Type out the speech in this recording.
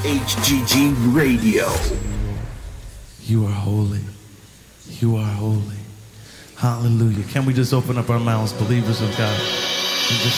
HGG Radio. You are holy. You are holy. Hallelujah. Can we just open up our mouths, believers of God? And just